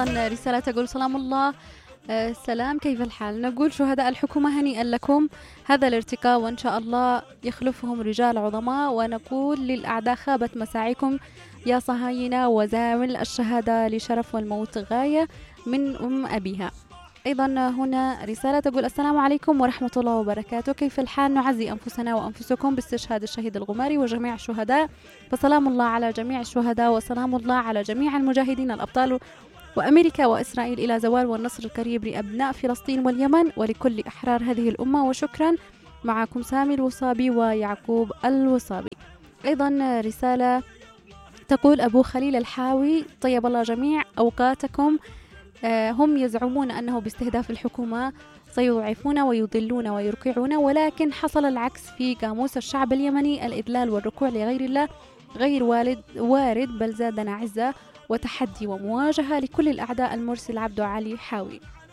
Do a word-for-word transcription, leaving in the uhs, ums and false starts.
أيضا رسالة تقول سلام الله. آه، السلام، كيف الحال؟ نقول شهداء الحكومة هنيئا لكم هذا الارتقاء، وإن شاء الله يخلفهم رجال عظماء، ونقول للأعداء خابت مساعيكم يا صهاينة، وزامل الشهادة لشرف والموت غاية من أم أبيها. أيضا هنا رسالة تقول السلام عليكم ورحمة الله وبركاته، كيف الحال؟ نعزي أنفسنا وأنفسكم باستشهاد الشهيد الغماري وجميع الشهداء، فسلام الله على جميع الشهداء وسلام الله على جميع المجاهدين الأبطال، وأمريكا وإسرائيل إلى زوال والنصر القريب لأبناء فلسطين واليمن ولكل أحرار هذه الأمة، وشكرا. معكم سامي الوصابي ويعقوب الوصابي. أيضا رسالة تقول أبو خليل الحاوي طيب الله جميع أوقاتكم. آه هم يزعمون أنه باستهداف الحكومة سيضعفون ويضلون ويركعون، ولكن حصل العكس في قاموس الشعب اليمني، الإذلال والركوع لغير الله غير والد وارد، بل زادنا عزة وتحدي ومواجهة لكل الأعداء. المرسل عبد علي حاوي.